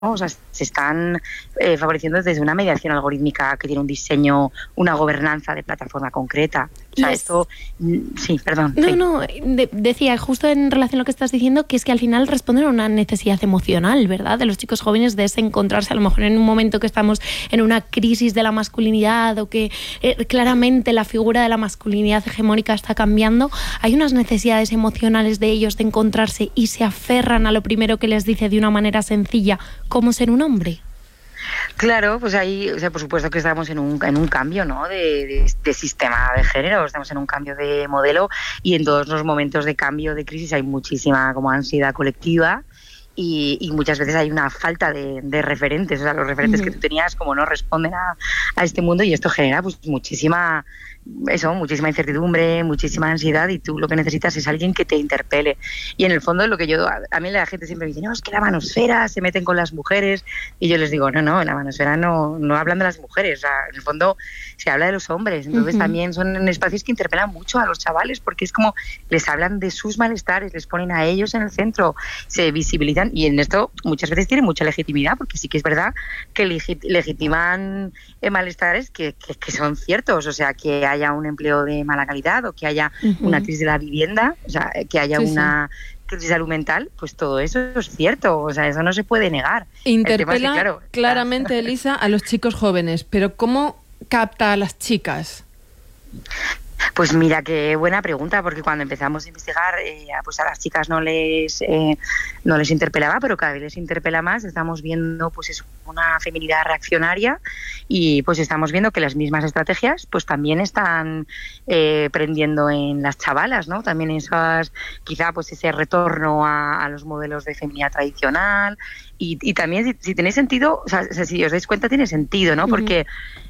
O sea, se están favoreciendo desde una mediación algorítmica que tiene un diseño, una gobernanza de plataforma concreta. O sea, esto... Sí, perdón. No, sí. no, decía justo en relación a lo que estás diciendo, que es que al final responden a una necesidad emocional, ¿verdad? De los chicos jóvenes, de ese encontrarse a lo mejor en un momento que estamos en una crisis de la masculinidad o que claramente la figura de la masculinidad hegemónica está cambiando. Hay unas necesidades emocionales de ellos de encontrarse y se aferran a lo primero que les dice de una manera sencilla, cómo ser un hombre. Claro, pues ahí, o sea, por supuesto que estamos en un cambio, ¿no? de sistema de género, estamos en un cambio de modelo y en todos los momentos de cambio, de crisis, hay muchísima como ansiedad colectiva. Y muchas veces hay una falta de referentes, o sea, los referentes que tú tenías como no responden a este mundo y esto genera pues muchísima incertidumbre, muchísima ansiedad y tú lo que necesitas es alguien que te interpele. Y en el fondo lo que a mí la gente siempre me dice, no, es que la manosfera se meten con las mujeres y yo les digo, no, en la manosfera no hablan de las mujeres, o sea, en el fondo se habla de los hombres, entonces también son espacios que interpelan mucho a los chavales porque es como les hablan de sus malestares, les ponen a ellos en el centro, se visibilizan y en esto muchas veces tienen mucha legitimidad porque sí que es verdad que legitiman malestares que son ciertos, o sea, que haya un empleo de mala calidad o que haya una crisis de la vivienda, o sea, que haya una crisis de salud mental, pues todo eso es cierto, o sea, eso no se puede negar. Interpela claramente, Elisa, a los chicos jóvenes, pero ¿cómo capta a las chicas? Pues mira, qué buena pregunta, porque cuando empezamos a investigar, pues a las chicas no les interpelaba, pero cada vez les interpela más. Estamos viendo pues una feminidad reaccionaria y pues estamos viendo que las mismas estrategias pues también están prendiendo en las chavalas, ¿no? También quizá pues ese retorno a los modelos de feminidad tradicional y también si tenéis sentido, o sea, si os dais cuenta tiene sentido, ¿no? Porque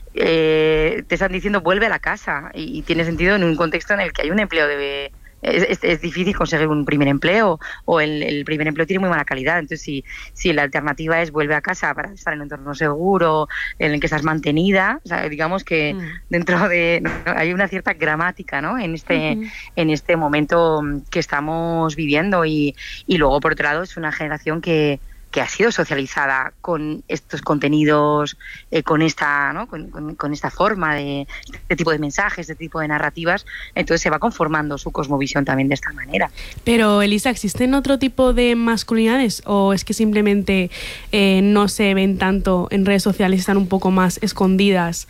te están diciendo vuelve a la casa y tiene sentido en un contexto en el que hay un empleo es difícil conseguir un primer empleo o el primer empleo tiene muy mala calidad, entonces si la alternativa es vuelve a casa para estar en un entorno seguro en el que estás mantenida, o sea, digamos que dentro de hay una cierta gramática, ¿no? en este momento que estamos viviendo y luego por otro lado es una generación que ha sido socializada con estos contenidos, con esta, ¿no? con esta forma de este tipo de mensajes, este tipo de narrativas, entonces se va conformando su cosmovisión también de esta manera. Pero, Elisa, ¿existen otro tipo de masculinidades o es que simplemente no se ven tanto en redes sociales, están un poco más escondidas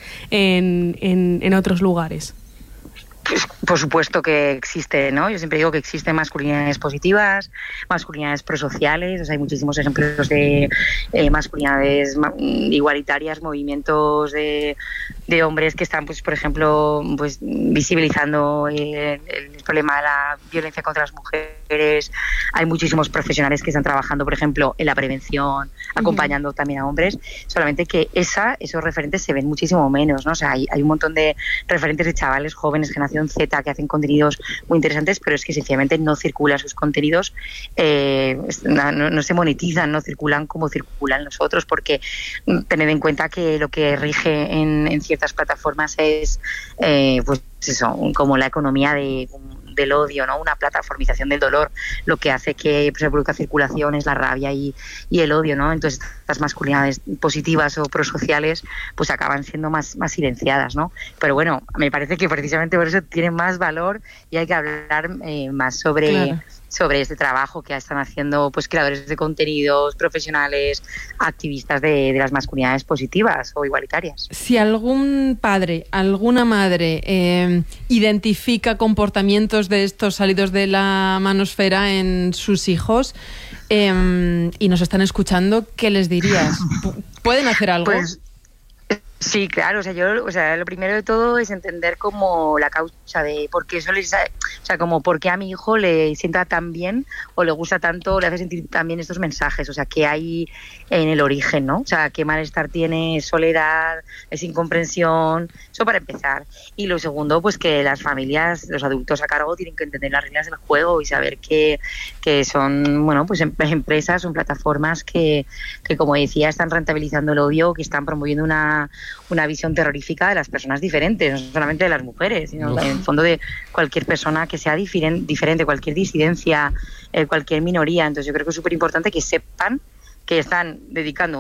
en otros lugares? Pues, por supuesto que existe, ¿no? Yo siempre digo que existen masculinidades positivas, masculinidades prosociales, o sea, hay muchísimos ejemplos de masculinidades igualitarias, movimientos de hombres que están, pues, por ejemplo, pues visibilizando el problema de la violencia contra las mujeres. Hay muchísimos profesionales que están trabajando, por ejemplo, en la prevención, acompañando también a hombres, solamente que esos referentes se ven muchísimo menos, ¿no? O sea, hay un montón de referentes de chavales jóvenes, generación Z, que hacen contenidos muy interesantes, pero es que sencillamente no circulan sus contenidos, no se monetizan, no circulan como circulan los otros, porque tened en cuenta que lo que rige en ciertas plataformas es pues eso, como la economía del odio, ¿no? Una plataformización del dolor, lo que hace que se produzca circulación es la rabia y el odio, ¿no? Entonces estas masculinidades positivas o prosociales pues acaban siendo más silenciadas, ¿no? Pero bueno, me parece que precisamente por eso tienen más valor y hay que hablar más sobre este trabajo que están haciendo pues creadores de contenidos, profesionales, activistas de las masculinidades positivas o igualitarias. Si algún padre, alguna madre identifica comportamientos de estos salidos de la manosfera en sus hijos y nos están escuchando, ¿qué les dirías? ¿Pueden hacer algo? Pues sí, claro, o sea, lo primero de todo es entender como la causa de por qué eso como por qué a mi hijo le sienta tan bien o le gusta tanto, le hace sentir también estos mensajes, o sea, qué hay en el origen, ¿no? O sea, qué malestar tiene, soledad, es incomprensión, eso para empezar. Y lo segundo, pues que las familias, los adultos a cargo tienen que entender las reglas del juego y saber que son, bueno, pues empresas, son plataformas que como decía, están rentabilizando el odio, que están promoviendo una visión terrorífica de las personas diferentes, no solamente de las mujeres, sino en el fondo de cualquier persona que sea diferente, cualquier disidencia, cualquier minoría. Entonces yo creo que es súper importante que sepan que están dedicando